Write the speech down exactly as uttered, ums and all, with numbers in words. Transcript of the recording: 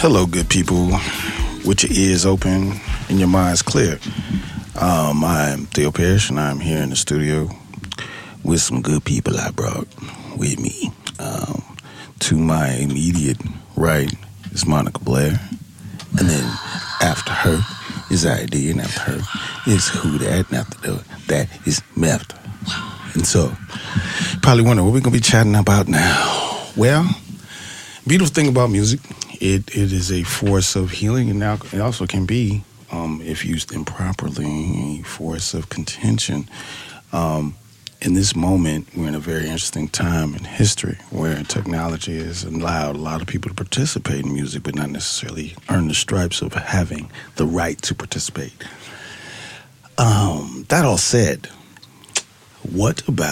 Hello, good people, with your ears open and your minds clear. Um, I'm Theo Parrish, and I'm here in the studio with some good people I brought with me. Um, to my immediate right is Monica Blair, and then after her is I D, and after her is Who That, and after that is Meth. And so, probably wonder what we're going to be chatting about now. Well, beautiful thing about music, it it is a force of healing, and now it also can be, um, if used improperly, a force of contention. Um, in this moment, we're in a very interesting time in history where technology has allowed a lot of people to participate in music, but not necessarily earn the stripes of having the right to participate. Um, that all said, what about